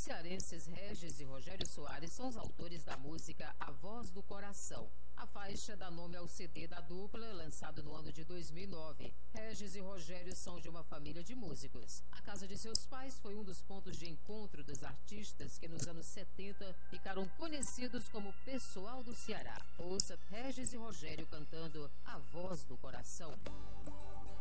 cearenses Regis e Rogério Soares são os autores da música A Voz do Coração. A faixa dá nome ao CD da dupla, lançado no ano de 2009. Regis e Rogério são de uma família de músicos. A casa de seus pais foi um dos pontos de encontro dos artistas que nos anos 70 ficaram conhecidos como Pessoal do Ceará. Ouça Regis e Rogério cantando A Voz do Coração.